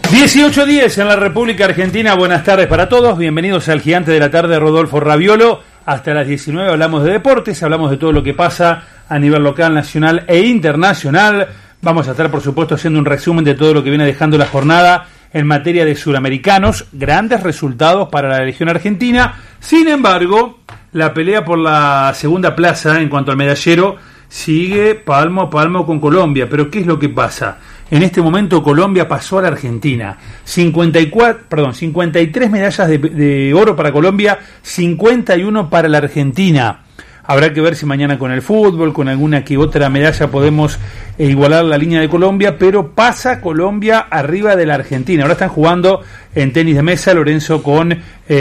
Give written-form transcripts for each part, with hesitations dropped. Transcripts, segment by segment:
18:10 en la República Argentina. Buenas tardes para todos. Bienvenidos al Gigante de la Tarde, Rodolfo Raviolo. Hasta las 19 hablamos de deportes, hablamos de todo lo que pasa a nivel local, nacional e internacional. Vamos a estar, por supuesto, haciendo un resumen de todo lo que viene dejando la jornada en materia de suramericanos. Grandes resultados para la Legión Argentina. Sin embargo, la pelea por la segunda plaza en cuanto al medallero sigue palmo a palmo con Colombia. Pero ¿qué es lo que pasa? En este momento Colombia pasó a la Argentina. 53 medallas de oro para Colombia, 51 para la Argentina. Habrá que ver si mañana con el fútbol, con alguna que otra medalla podemos igualar la línea de Colombia, pero pasa Colombia arriba de la Argentina. Ahora están jugando en tenis de mesa Lorenzo con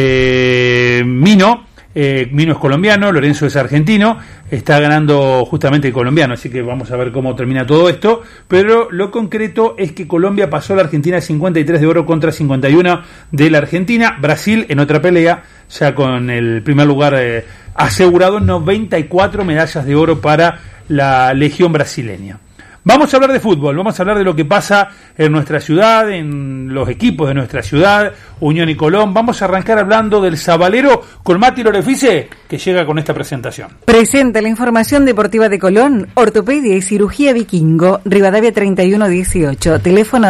Mino. Mino es colombiano, Lorenzo es argentino, está ganando justamente el colombiano, así que vamos a ver cómo termina todo esto, pero lo concreto es que Colombia pasó a la Argentina 53 de oro contra 51 de la Argentina. Brasil en otra pelea, ya con el primer lugar asegurado, 94 medallas de oro para la Legión brasileña. Vamos a hablar de fútbol, vamos a hablar de lo que pasa en nuestra ciudad, en los equipos de nuestra ciudad, Unión y Colón. Vamos a arrancar hablando del Sabalero con Mati Lorefice, que llega con esta presentación. Presenta la información deportiva de Colón, Ortopedia y Cirugía Vikingo, Rivadavia 3118, teléfono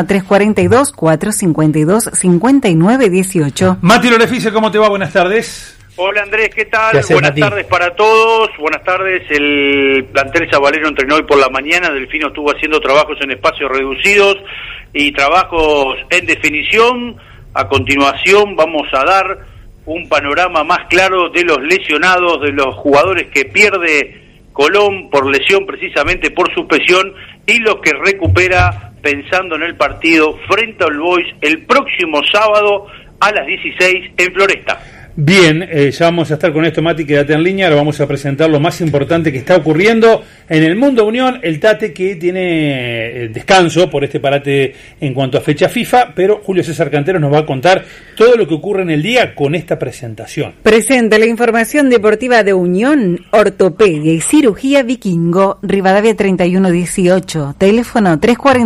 342-452-5918. Mati Lorefice, ¿cómo te va? Buenas tardes. Hola Andrés, ¿qué tal? ¿Qué haces, Buenas Mati? tardes para todos. Buenas tardes. El plantel Sabalero entrenó hoy por la mañana. Delfino estuvo haciendo trabajos en espacios reducidos y trabajos en definición. A continuación vamos a dar un panorama más claro de los lesionados, de los jugadores que pierde Colón por lesión, precisamente por suspensión, y los que recupera pensando en el partido frente al Boys el próximo sábado a las 16 en Floresta. Bien, ya vamos a estar con esto, Mati, quédate en línea. Ahora vamos a presentar lo más importante que está ocurriendo en el mundo Unión. El Tate, que tiene descanso por este parate en cuanto a fecha FIFA, pero Julio César Cantero nos va a contar todo lo que ocurre en el día con esta presentación. Presenta la información deportiva de Unión, Ortopedia y Cirugía Vikingo, Rivadavia 3118, teléfono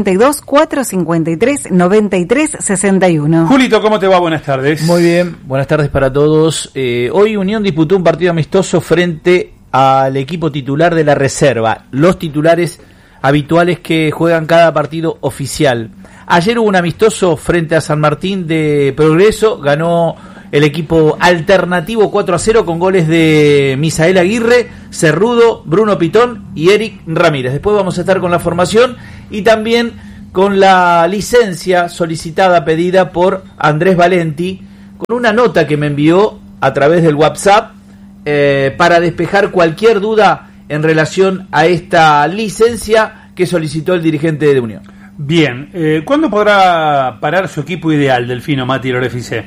342-453-9361. Julito, ¿cómo te va? Buenas tardes. Muy bien, buenas tardes para todos. Hoy Unión disputó un partido amistoso frente al equipo titular de la reserva, los titulares habituales que juegan cada partido oficial. Ayer hubo un amistoso frente a San Martín de Progreso, ganó el equipo alternativo 4-0 con goles de Misael Aguirre, Cerrudo, Bruno Pitón y Eric Ramírez. Después vamos a estar con la formación y también con la licencia solicitada, pedida por Andrés Valenti, con una nota que me envió a través del WhatsApp para despejar cualquier duda en relación a esta licencia que solicitó el dirigente de Unión. Bien, ¿cuándo podrá parar su equipo ideal, Delfino, Mati Lorefice?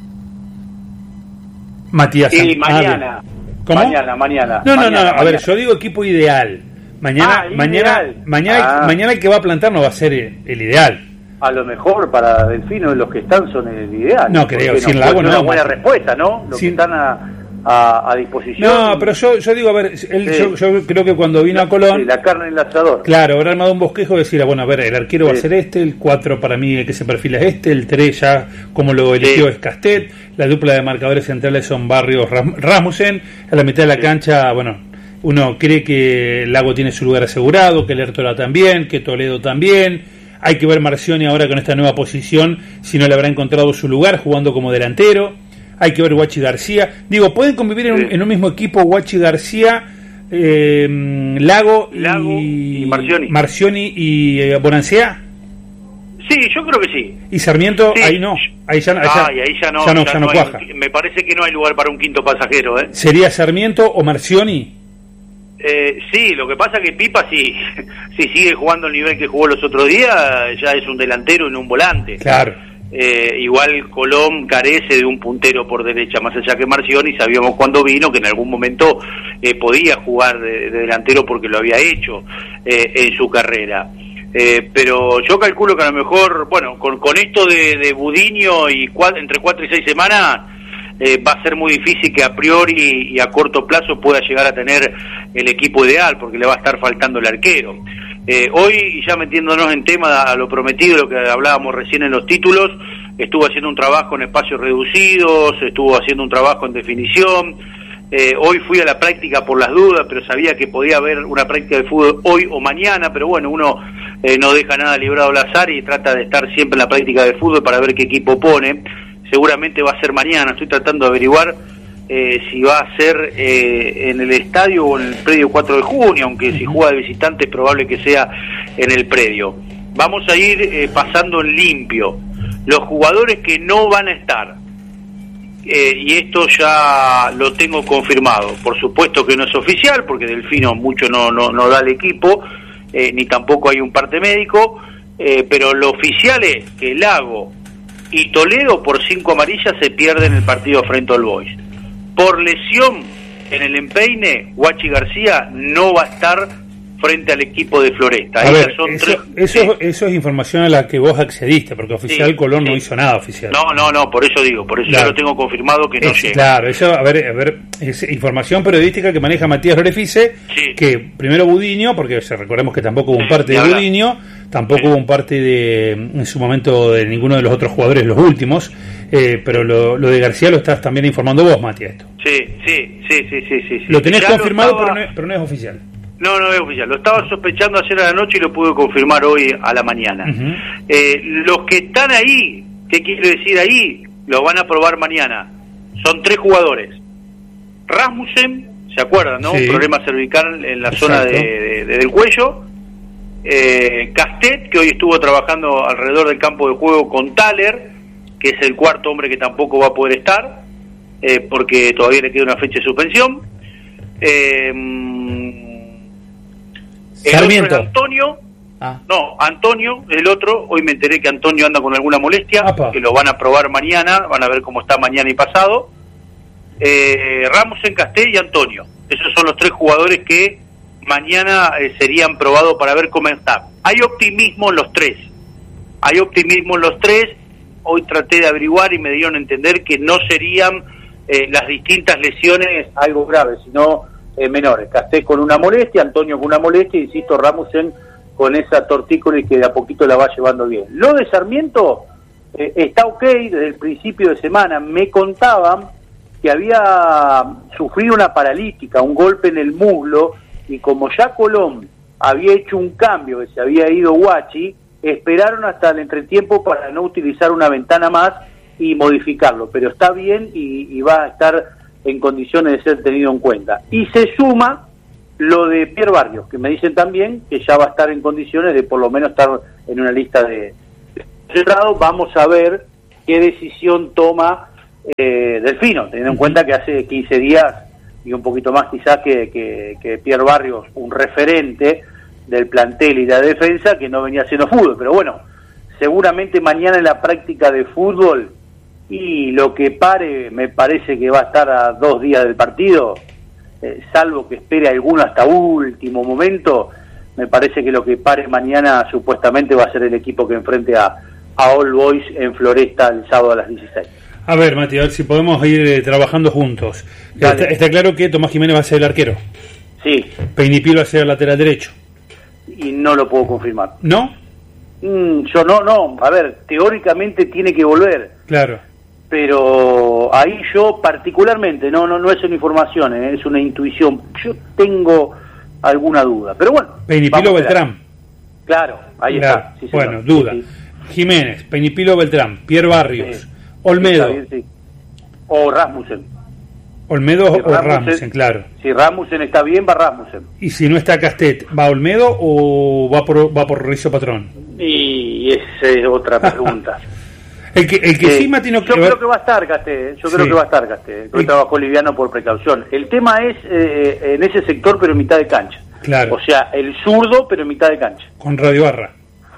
Matías. Sí, mañana. ¿Cómo? Mañana. No, a ver, yo digo equipo ideal. Mañana el que va a plantar no va a ser el ideal. A lo mejor para Delfino los que están son el ideal. No creo, sin Lago no. Una buena respuesta, ¿no? Los que están a disposición. No, pero yo digo, a ver, yo creo que cuando vino a Colón... Sí, la carne en el asador. Claro, habrá armado un bosquejo y decir, bueno, a ver, el arquero va a ser este, el 4 para mí el que se perfila es este, el 3 ya como lo eligió es Castet, la dupla de marcadores centrales son Barrios Rasmussen, a la mitad de la cancha, bueno, uno cree que Lago tiene su lugar asegurado, que Lertora también, que Toledo también. Hay que ver Marcioni ahora con esta nueva posición, si no le habrá encontrado su lugar jugando como delantero. Hay que ver Guachi García. Digo, ¿pueden convivir en un mismo equipo Guachi García, Lago y Marcioni y Bonancea? Sí, yo creo que sí. ¿Y Sarmiento? Sí. Ahí no. Ahí ya no cuaja. Me parece que no hay lugar para un quinto pasajero. ¿Sería Sarmiento o Marcioni? Sí, lo que pasa es que Pipa si sigue jugando el nivel que jugó los otros días, ya es un delantero y no un volante. Claro. Igual Colón carece de un puntero por derecha, más allá que Marcioni, sabíamos cuando vino que en algún momento podía jugar de delantero porque lo había hecho en su carrera. Pero yo calculo que a lo mejor, bueno, con esto de Budiño y entre 4 y 6 semanas, va a ser muy difícil que a priori y a corto plazo pueda llegar a tener el equipo ideal, porque le va a estar faltando el arquero. Hoy, y ya metiéndonos en tema a lo prometido, lo que hablábamos recién en los títulos, estuvo haciendo un trabajo en espacios reducidos, estuvo haciendo un trabajo en definición. Hoy fui a la práctica por las dudas, pero sabía que podía haber una práctica de fútbol hoy o mañana, pero bueno, uno no deja nada librado al azar y trata de estar siempre en la práctica de fútbol para ver qué equipo pone. Seguramente va a ser mañana, estoy tratando de averiguar si va a ser en el estadio o en el predio 4 de junio, aunque si juega de visitante es probable que sea en el predio. Vamos a ir pasando en limpio los jugadores que no van a estar. Y esto ya lo tengo confirmado. Por supuesto que no es oficial, porque Delfino mucho no da al equipo, ni tampoco hay un parte médico, pero lo oficial es que Lago y Toledo por 5 amarillas se pierden el partido frente al Boys. Por lesión en el empeine, Guachi García no va a estar frente al equipo de Floresta. A ver, eso es información a la que vos accediste, porque oficial Colón no hizo nada oficial. No, por eso digo, por eso ya lo tengo confirmado que no llega. Claro, eso, a ver, es información periodística que maneja Matías Lorefice, que primero Budiño, porque recordemos que tampoco hubo un parte de Budiño, tampoco hubo un parte de, en su momento, de ninguno de los otros jugadores, los últimos, pero lo de García lo estás también informando vos, Matías, esto. Sí. Lo tenés confirmado, pero no es oficial. No es oficial. Lo estaba sospechando ayer a la noche y lo pude confirmar hoy a la mañana. Los que están ahí, ¿qué quiere decir ahí? Lo van a probar mañana. Son 3 jugadores. Rasmussen, ¿se acuerdan, no? Sí. Un problema cervical en la zona del cuello. Castet, que hoy estuvo trabajando alrededor del campo de juego con Thaler, que es el cuarto hombre que tampoco va a poder estar, porque todavía le queda una fecha de suspensión. El otro es Antonio. Antonio, el otro. Hoy me enteré que Antonio anda con alguna molestia, que lo van a probar mañana, van a ver cómo está mañana y pasado. Rasmussen, Castel y Antonio. Esos son los 3 jugadores que mañana serían probados para ver cómo está. Hay optimismo en los 3. Hoy traté de averiguar y me dieron a entender que no serían las distintas lesiones algo graves, sino menores. Casté con una molestia, Antonio con una molestia, insisto, Rasmussen con esa tortícolis que de a poquito la va llevando bien. Lo de Sarmiento está ok desde el principio de semana. Me contaban que había sufrido una paralítica, un golpe en el muslo, y como ya Colón había hecho un cambio, que se había ido Guachi, esperaron hasta el entretiempo para no utilizar una ventana más y modificarlo, pero está bien y va a estar en condiciones de ser tenido en cuenta. Y se suma lo de Pierre Barrios, que me dicen también que ya va a estar en condiciones de por lo menos estar en una lista de cerrado. Vamos a ver qué decisión toma Delfino, teniendo en cuenta que hace 15 días y un poquito más quizás que Pierre Barrios, un referente del plantel y de la defensa, que no venía haciendo fútbol, pero bueno, seguramente mañana en la práctica de fútbol, y lo que pare, me parece que va a estar a 2 días del partido, salvo que espere alguno hasta último momento. Me parece que lo que pare mañana supuestamente va a ser el equipo que enfrente a All Boys en Floresta el sábado a las 16. A ver, Mati, a ver si podemos ir trabajando juntos. Está claro que Tomás Jiménez va a ser el arquero. Sí. Peinipil va a ser el lateral derecho. Y no lo puedo confirmar. ¿No? Yo no. A ver, teóricamente tiene que volver. Claro. Pero ahí yo particularmente, no es una información, es una intuición. Yo tengo alguna duda. Pero bueno. Peinipil o Beltrán. Claro, ahí está. Sí, bueno, duda. Sí. Jiménez, Peinipil o Beltrán, Pierre Barrios. Sí. Olmedo. Bien, sí. O Rasmussen. Olmedo o Rasmussen, claro. Si Rasmussen está bien, va Rasmussen. ¿Y si no está Castet, va Olmedo o va por Rizzo Patrón? Y esa es otra pregunta. el que sí, Matino, yo creo que va a estar Castet. Creo que va a estar Castet. Hoy trabajó liviano por precaución. El tema es en ese sector, pero en mitad de cancha. Claro. O sea, el zurdo, pero en mitad de cancha. Con Radio Barra.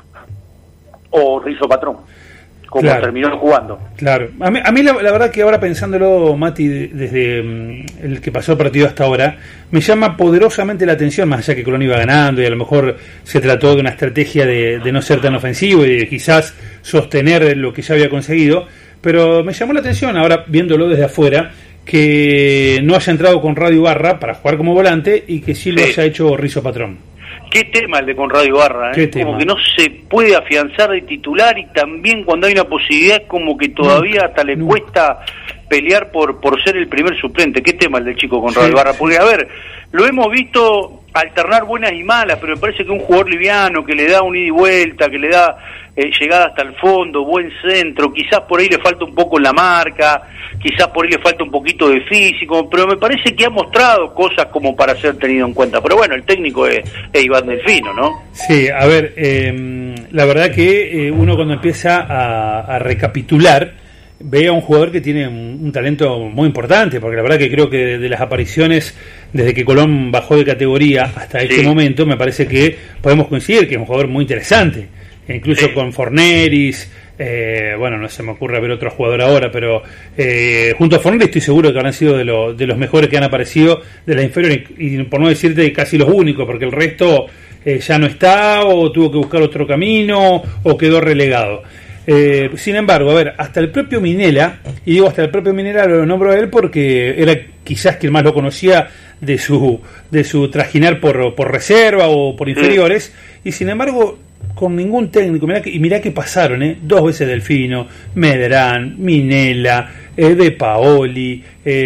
O Rizzo Patrón. Como terminó jugando. Claro. A mí la verdad que ahora pensándolo, Mati, desde el que pasó el partido hasta ahora, me llama poderosamente la atención, más allá que Colón iba ganando y a lo mejor se trató de una estrategia de no ser tan ofensivo y de quizás sostener lo que ya había conseguido, pero me llamó la atención ahora viéndolo desde afuera que no haya entrado con Radio Barra para jugar como volante y que sí lo haya hecho Rizzo Patrón. Qué tema el de Conrado Ibarra, ¿eh? Como que no se puede afianzar de titular, y también cuando hay una posibilidad es como que todavía hasta le cuesta pelear por ser el primer suplente. Qué tema el del chico Conrado Ibarra, porque a ver, lo hemos visto alternar buenas y malas, pero me parece que un jugador liviano que le da un ida y vuelta, que le da llegada hasta el fondo, buen centro, quizás por ahí le falta un poco en la marca, quizás por ahí le falta un poquito de físico, pero me parece que ha mostrado cosas como para ser tenido en cuenta. Pero bueno, el técnico es Iván Delfino, ¿no? Sí, a ver, la verdad que uno cuando empieza a recapitular ve a un jugador que tiene un talento muy importante, porque la verdad que creo que de las apariciones desde que Colón bajó de categoría hasta este momento, me parece que podemos coincidir que es un jugador muy interesante, incluso con Forneris, bueno, no se me ocurre ver otro jugador ahora, pero junto a Forneris estoy seguro que habrán sido de los mejores que han aparecido de la inferior, y por no decirte casi los únicos, porque el resto ya no está, o tuvo que buscar otro camino, o quedó relegado. Sin embargo, a ver, hasta el propio Minella, y digo hasta el propio Minella lo nombro a él porque era quizás quien más lo conocía de su trajinar por reserva o por inferiores, y sin embargo con ningún técnico, mirá que pasaron, 2 veces Delfino, Medrán, Minella, De Paoli,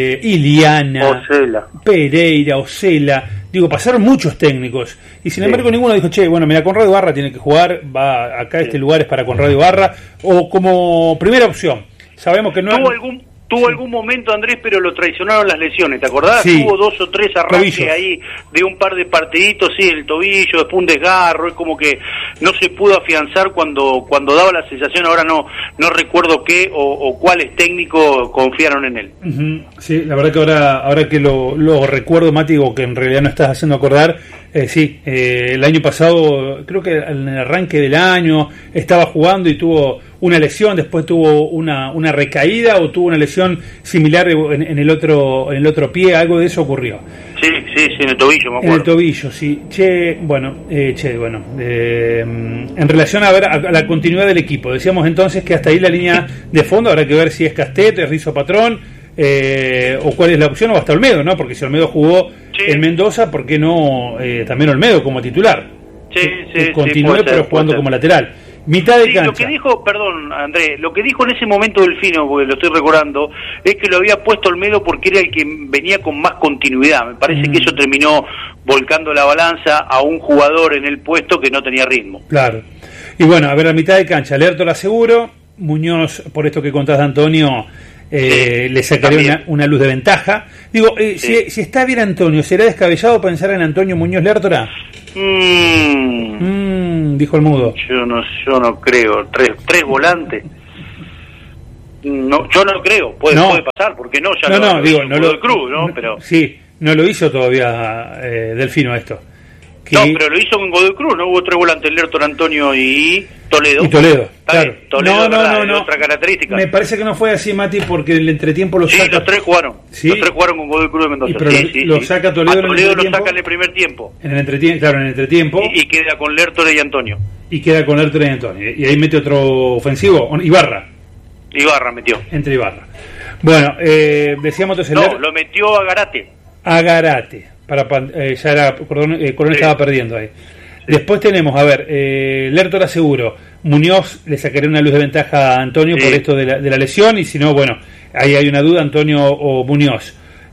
Iliana, Pereira, Osela, digo, pasaron muchos técnicos, y sin embargo ninguno dijo, bueno, mira, Conrado Ibarra tiene que jugar, va acá, este lugar es para Conrado Ibarra, o como primera opción. Sabemos que no tuvo algún momento, Andrés, pero lo traicionaron las lesiones, ¿te acordás? Sí. Tuvo 2 o 3 arranques ahí de un par de partiditos, el tobillo, después un desgarro, es como que no se pudo afianzar cuando daba la sensación, ahora no recuerdo qué o cuáles técnicos confiaron en él. Uh-huh. Sí, la verdad que ahora que lo recuerdo, Mati, o que en realidad no estás haciendo acordar, el año pasado, creo que en el arranque del año estaba jugando y tuvo una lesión, después tuvo una recaída o tuvo una lesión similar en el otro pie, algo de eso ocurrió. Sí, en el tobillo, me acuerdo. En el tobillo, sí. En relación a la continuidad del equipo, decíamos entonces que hasta ahí la línea de fondo, habrá que ver si es Casteto, es Rizzo Patrón, o cuál es la opción, o hasta Olmedo, ¿no? Porque si Olmedo jugó en Mendoza, ¿por qué no también Olmedo como titular? Continúe, pero jugando como lateral. Mitad de cancha. Lo que dijo, perdón, Andrés, lo que dijo en ese momento Delfino, porque lo estoy recordando, es que lo había puesto Olmedo porque era el que venía con más continuidad. Me parece que eso terminó volcando la balanza a un jugador en el puesto que no tenía ritmo. Claro. Y bueno, a ver, la mitad de cancha, Lertora seguro, Muñoz, por esto que contás de Antonio, le sacaría una luz de ventaja. Digo, si está bien Antonio, ¿será descabellado pensar en Antonio Muñoz Lertora? Dijo el mudo. Yo no creo. ¿Tres volantes? No, yo no creo. Puede pasar, porque no, ya no digo, no lo Cruz, ¿no? Pero sí, no lo hizo todavía Delfino esto. No, pero lo hizo con Godoy Cruz, ¿no? Hubo 3 volantes, Lertor, Antonio y Toledo. Claro. Toledo, no. Otra característica. Me parece que no fue así, Mati, porque el entretiempo lo saca. Sí, los 3 jugaron. ¿Sí? Los 3 jugaron con Godoy Cruz de Mendoza. Lo saca Toledo. Toledo lo saca en el primer tiempo. En el entretiempo. Y queda con Lertor y Antonio. Y ahí mete otro ofensivo, Ibarra metió. Entre Ibarra. Bueno, decíamos entonces. Lo metió a Garate. Ya era, Colón estaba perdiendo ahí. Después tenemos, a ver, Lertora seguro, Muñoz le sacaría una luz de ventaja a Antonio por esto de la lesión, y si no, bueno, ahí hay una duda, Antonio o Muñoz.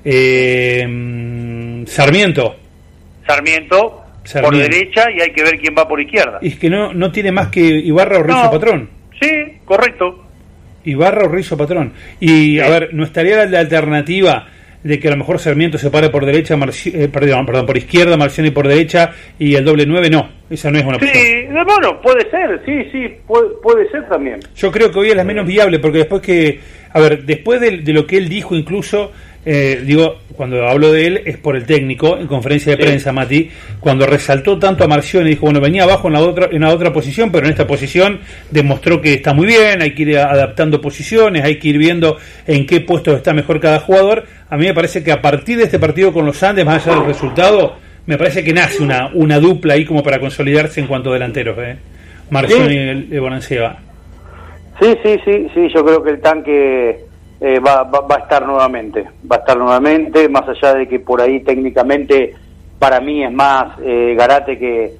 Sarmiento por derecha, y hay que ver quién va por izquierda. Y es que no tiene más que Ibarra o Rizzo Patrón. Sí, correcto. Ibarra o Rizzo Patrón. Y a ver, ¿no estaría la alternativa de que a lo mejor Sarmiento se pare por derecha, por izquierda, Marcioni por derecha y el doble 9? No, esa no es una opción. Sí, bueno, puede ser, puede ser también. Yo creo que hoy es la menos viable, porque después de lo que él dijo, incluso, cuando hablo de él es por el técnico, en conferencia de prensa, Mati, cuando resaltó tanto a Marcioni, dijo, bueno, venía abajo en la otra posición, pero en esta posición demostró que está muy bien, hay que ir adaptando posiciones, hay que ir viendo en qué puesto está mejor cada jugador. A mí me parece que a partir de este partido con los Andes, más allá del resultado, me parece que nace una dupla ahí como para consolidarse en cuanto a delanteros, Marcioni y Bonanceva. Sí, yo creo que el tanque va a estar nuevamente, más allá de que por ahí técnicamente para mí es más Garate que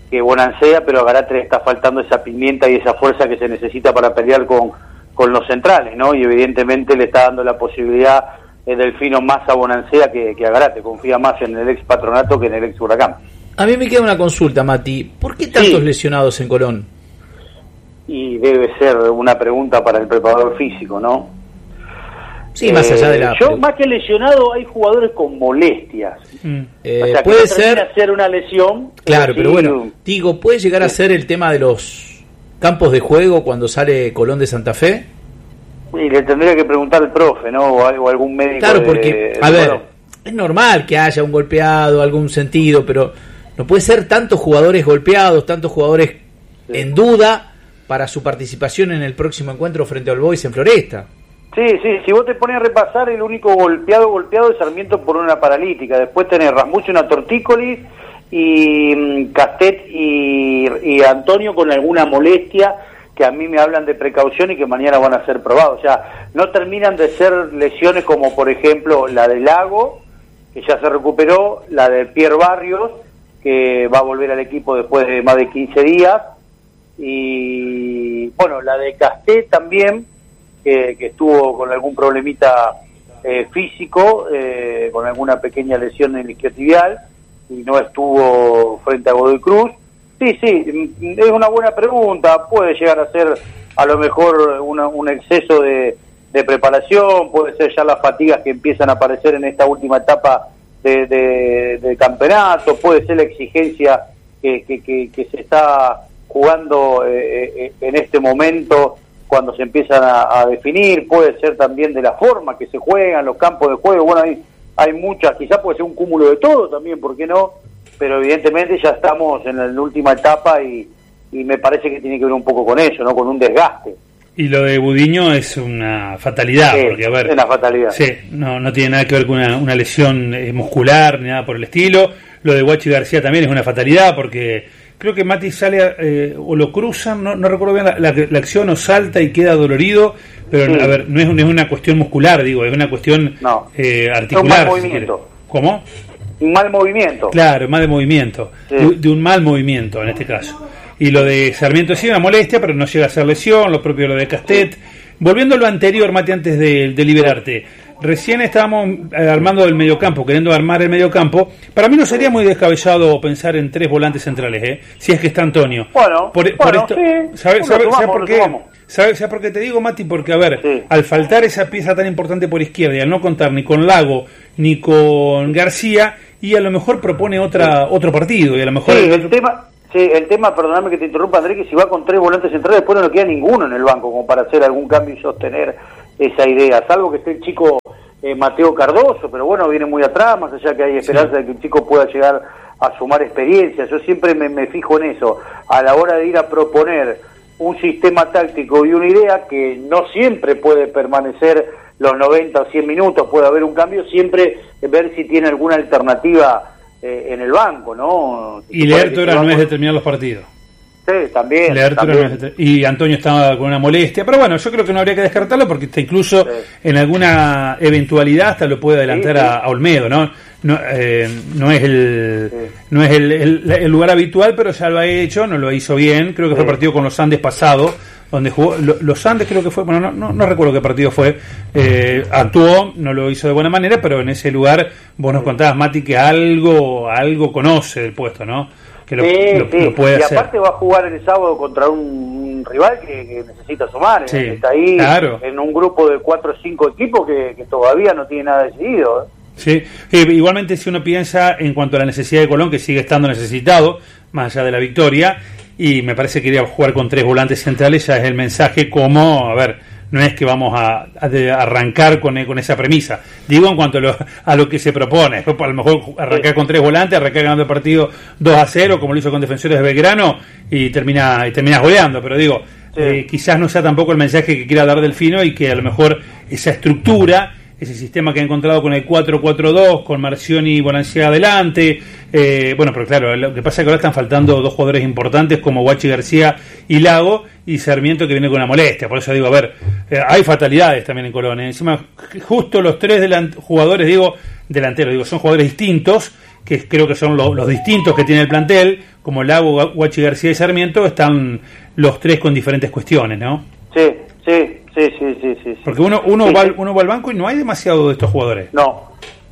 Bonancea, pero a Garate le está faltando esa pimienta y esa fuerza que se necesita para pelear con los centrales, ¿no? Y evidentemente le está dando la posibilidad Delfino más a Bonancea que a Garate, confía más en el ex Patronato que en el ex Huracán. A mí me queda una consulta, Mati, ¿por qué tantos lesionados en Colón? Y debe ser una pregunta para el preparador físico, ¿no? Sí, más allá de la... Más que lesionado, hay jugadores con molestias. O sea, puede que ser una lesión. Claro, pero bueno, digo, ¿puede llegar a ser el tema de los campos de juego cuando sale Colón de Santa Fe? Y le tendría que preguntar al profe, ¿no? O algún médico. Claro, porque, es normal que haya un golpeado, algún sentido, pero no puede ser tantos jugadores golpeados, tantos jugadores en duda para su participación en el próximo encuentro frente al Boys en Floresta. Sí, si vos te pones a repasar, el único golpeado es Sarmiento por una paralítica. Después tenés Rasmussen, una tortícolis, y Castet y Antonio con alguna molestia, que a mí me hablan de precaución y que mañana van a ser probados. O sea, no terminan de ser lesiones como, por ejemplo, la de Lago, que ya se recuperó, la de Pierre Barrios, que va a volver al equipo después de más de 15 días, y, bueno, la de Castet también, que estuvo con algún problemita físico, con alguna pequeña lesión en el isquiotibial, y no estuvo frente a Godoy Cruz. Sí, es una buena pregunta. Puede llegar a ser a lo mejor un exceso de preparación, puede ser ya las fatigas que empiezan a aparecer en esta última etapa de campeonato, puede ser la exigencia que se está jugando en este momento cuando se empiezan a definir, puede ser también de la forma que se juegan, los campos de juego. Bueno, hay muchas, quizás puede ser un cúmulo de todo también, ¿por qué no? Pero evidentemente ya estamos en la última etapa y me parece que tiene que ver un poco con eso, ¿no? Con un desgaste. Y lo de Budiño es una fatalidad, sí, porque a ver... Es una fatalidad. Sí, no tiene nada que ver con una lesión muscular ni nada por el estilo. Lo de Guachi García también es una fatalidad, porque creo que Mati sale o lo cruzan, no recuerdo bien la acción, o salta y queda dolorido, pero sí. A ver, no es una cuestión muscular, digo, es una cuestión articular. Es un mal movimiento. ¿Cómo? Un mal movimiento. Claro, mal de movimiento, sí. de un mal movimiento en este caso. Y lo de Sarmiento sí, una molestia, pero no llega a ser lesión, lo propio lo de Castet. Volviendo a lo anterior, Mati, antes de liberarte, recién estábamos armando el mediocampo, queriendo armar el mediocampo. Para mí no sería muy descabellado pensar en 3 volantes centrales, si es que está Antonio. Bueno, por esto, sí. ¿Sabes por qué? ¿Sabes por qué te digo, Mati? Porque, a ver, sí. Al faltar esa pieza tan importante por izquierda y al no contar ni con Lago ni con García, y a lo mejor propone otro partido, y a lo mejor... Sí, el tema, perdóname que te interrumpa, Andrés, que si va con 3 volantes centrales, después no le queda ninguno en el banco como para hacer algún cambio y sostener esa idea, salvo que esté el chico Mateo Cardoso, pero bueno, viene muy atrás, más allá que hay esperanza de que el chico pueda llegar a sumar experiencia. Yo siempre me fijo en eso, a la hora de ir a proponer un sistema táctico y una idea que no siempre puede permanecer los 90 o 100 minutos, puede haber un cambio, siempre ver si tiene alguna alternativa en el banco, ¿no? Y Lertora no es determinar los partidos. Sí, también. Y Antonio estaba con una molestia, pero bueno, yo creo que no habría que descartarlo porque está incluso en alguna eventualidad hasta lo puede adelantar a Olmedo, ¿no? No es el lugar habitual, pero ya lo ha hecho, no lo hizo bien. Creo que fue el partido con los Andes pasado, donde jugó los Andes, creo que fue, bueno, no recuerdo qué partido fue. Actuó, no lo hizo de buena manera, pero en ese lugar vos nos contabas, Mati, que algo conoce del puesto, ¿no? Que lo puede hacer. Y aparte va a jugar el sábado contra un rival que necesita sumar, está ahí en un grupo de 4 o 5 equipos que todavía no tiene nada decidido. Sí, igualmente si uno piensa en cuanto a la necesidad de Colón, que sigue estando necesitado, más allá de la victoria, y me parece que ir a jugar con 3 volantes centrales ya es el mensaje como, a ver, no es que vamos a arrancar con esa premisa, digo en cuanto a lo que se propone. A lo mejor arrancar con 3 volantes, arrancar ganando el partido 2-0 como lo hizo con Defensores de Belgrano y terminas goleando, pero digo, quizás no sea tampoco el mensaje que quiera dar Delfino, y que a lo mejor esa estructura, ese sistema que ha encontrado con el 4-4-2, con Marcioni y Bonancea adelante, bueno, pero claro, lo que pasa es que ahora están faltando 2 jugadores importantes como Guachi García y Lago, y Sarmiento que viene con una molestia. Por eso digo, a ver, hay fatalidades también en Colón, encima justo los 3 jugadores, delanteros, son jugadores distintos, que creo que son los distintos que tiene el plantel, como Lago, Guachi García y Sarmiento, están los tres con diferentes cuestiones, ¿no? Sí. Porque uno va al banco y no hay demasiado de estos jugadores. No.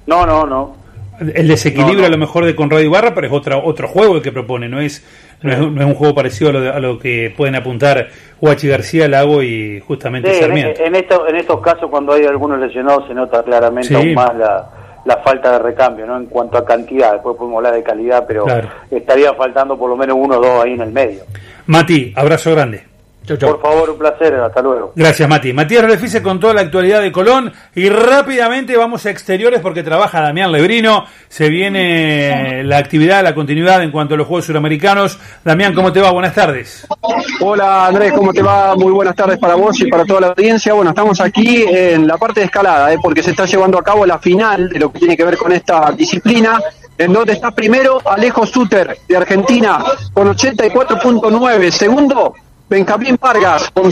El desequilibrio a lo mejor de Conrado Ibarra, pero es otro juego el que propone, no es un juego parecido a lo que pueden apuntar Guachi García, Lago y justamente Sarmiento. En estos casos, cuando hay algunos lesionados, se nota claramente aún más la falta de recambio, ¿no? En cuanto a cantidad, después podemos hablar de calidad, pero claro, estaría faltando por lo menos 1 o 2 ahí en el medio. Mati, abrazo grande. Chau. Por favor, un placer, hasta luego. Gracias, Mati. Matías Refice con toda la actualidad de Colón, y rápidamente vamos a exteriores porque trabaja Damián Lebrino. Se viene la actividad, la continuidad en cuanto a los Juegos Suramericanos. Damián, ¿cómo te va? Buenas tardes. Hola, Andrés, ¿cómo te va? Muy buenas tardes para vos y para toda la audiencia. Bueno, estamos aquí en la parte de escalada, porque se está llevando a cabo la final de lo que tiene que ver con esta disciplina, en donde está primero Alejo Suter de Argentina con 84.9, segundo Benjamín Vargas con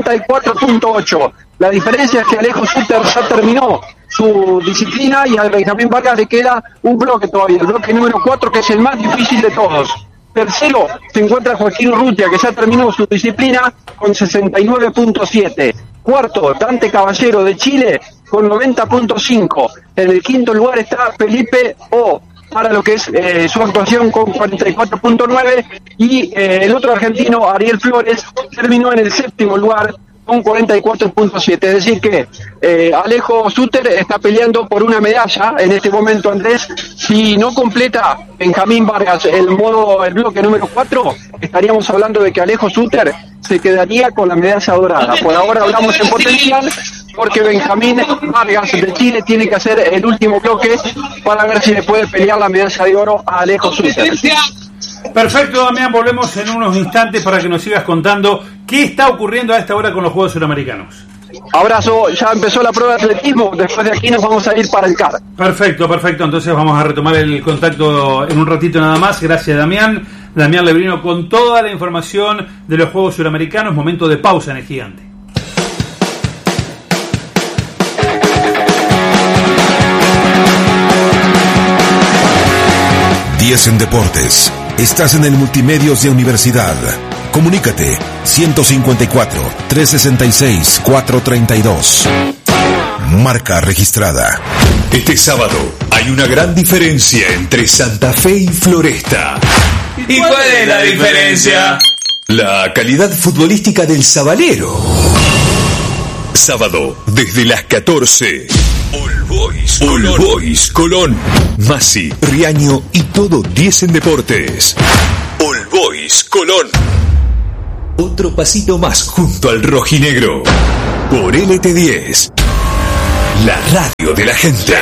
74.8. La diferencia es que Alejo Suter ya terminó su disciplina y a Benjamín Vargas le queda un bloque todavía, el bloque número 4, que es el más difícil de todos. Tercero se encuentra Joaquín Urrutia, que ya terminó su disciplina con 69.7. Cuarto, Dante Caballero de Chile con 90.5. En el quinto lugar está Felipe O, para lo que es su actuación con 44.9, y el otro argentino, Ariel Flores, terminó en el séptimo lugar con 44.7. Es decir que Alejo Suter está peleando por una medalla en este momento, Andrés. Si no completa Benjamín Vargas el bloque número 4, estaríamos hablando de que Alejo Suter se quedaría con la medalla dorada. Por ahora hablamos en potencial, porque Benjamín Vargas de Chile tiene que hacer el último bloque para ver si le puede pelear la medalla de oro a Alejo Suter. Perfecto, Damián, volvemos en unos instantes para que nos sigas contando qué está ocurriendo a esta hora con los Juegos Suramericanos. Abrazo, ya empezó la prueba de atletismo, después de aquí nos vamos a ir para el CAR. Perfecto, entonces vamos a retomar el contacto en un ratito nada más. Gracias, Damián Lebrino con toda la información de los Juegos Suramericanos. Momento de pausa en el Gigante. Diez en Deportes. Estás en el Multimedios de Universidad. Comunícate 154-366-432. Marca registrada. Este sábado hay una gran diferencia entre Santa Fe y Floresta. ¿Y cuál es la diferencia? La calidad futbolística del Sabalero. Sábado, desde las 14. All Boys Colón. Masi, Riaño y todo 10 en Deportes. All Boys Colón. Otro pasito más junto al rojinegro. Por LT10. La radio de la gente.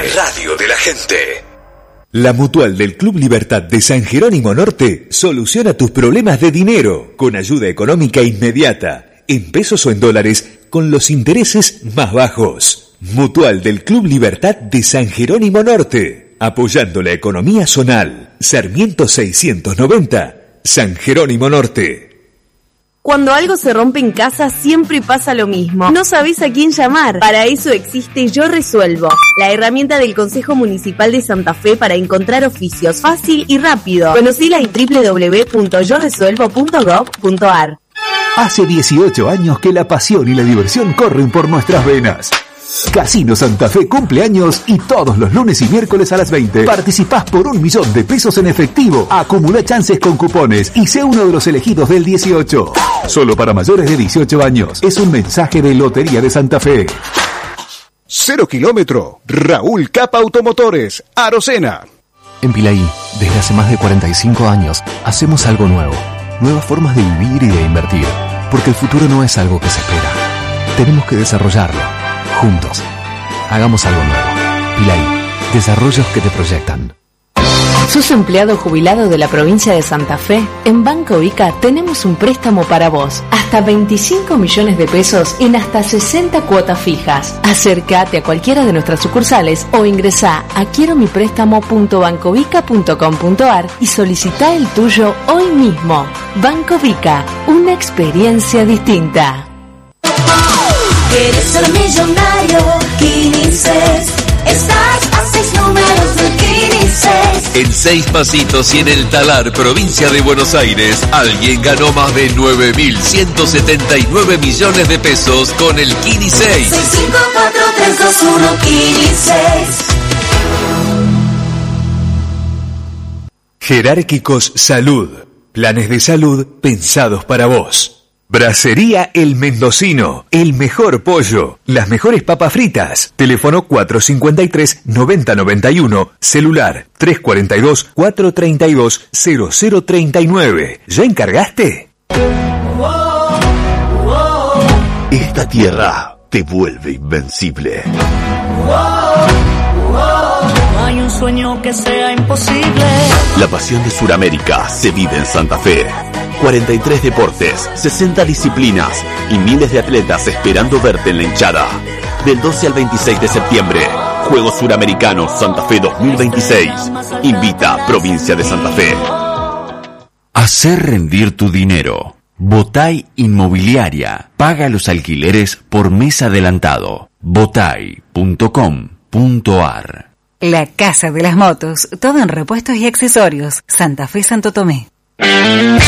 La Mutual del Club Libertad de San Jerónimo Norte soluciona tus problemas de dinero con ayuda económica inmediata, en pesos o en dólares, con los intereses más bajos. Mutual del Club Libertad de San Jerónimo Norte, apoyando la economía zonal. Sarmiento 690, San Jerónimo Norte. Cuando algo se rompe en casa, siempre pasa lo mismo. No sabés a quién llamar. Para eso existe Yo Resuelvo, la herramienta del Consejo Municipal de Santa Fe para encontrar oficios fácil y rápido. Conocila en www.yoresuelvo.gov.ar. Hace 18 años que la pasión y la diversión corren por nuestras venas. Casino Santa Fe cumple años y todos los lunes y miércoles a las 20 participás por 1 millón de pesos en efectivo. Acumula chances con cupones y sé uno de los elegidos del 18. Solo para mayores de 18 años. Es un mensaje de Lotería de Santa Fe. 0 kilómetro. Raúl Capa Automotores, Arocena. En Pilaí, desde hace más de 45 años, hacemos algo nuevo. Nuevas formas de vivir y de invertir. Porque el futuro no es algo que se espera. Tenemos que desarrollarlo. Juntos. Hagamos algo nuevo. Pilaí. Desarrollos que te proyectan. ¿Sos empleado jubilado de la provincia de Santa Fe? En Banco Vica tenemos un préstamo para vos. Hasta 25 millones de pesos en hasta 60 cuotas fijas. Acércate a cualquiera de nuestras sucursales o ingresá a quieromiprestamo.bancovica.com.ar y solicitá el tuyo hoy mismo. Banco Vica. Una experiencia distinta. ¿Quieres ser millonario? Quinices. Estás a 6 números de Quinices. En 6 Pasitos y en El Talar, provincia de Buenos Aires, alguien ganó más de 9.179 millones de pesos con el Kini 6. 654-321 Kini 6. Jerárquicos Salud. Planes de salud pensados para vos. Bracería El Mendocino, el mejor pollo, las mejores papas fritas. Teléfono 453-9091, celular 342-432-0039. ¿Ya encargaste? Esta tierra te vuelve invencible. No hay un sueño que sea imposible. La pasión de Sudamérica se vive en Santa Fe. 43 deportes, 60 disciplinas y miles de atletas esperando verte en la hinchada. Del 12 al 26 de septiembre, Juegos Suramericanos Santa Fe 2026. Invita Provincia de Santa Fe. Hacer rendir tu dinero. Botay Inmobiliaria. Paga los alquileres por mes adelantado. botay.com.ar. La Casa de las Motos. Todo en repuestos y accesorios. Santa Fe, Santo Tomé.